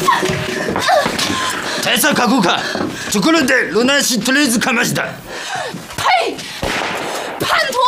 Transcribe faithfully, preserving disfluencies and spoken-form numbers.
대사 각오가.ところでロナシとりあえずかました。 呸！叛徒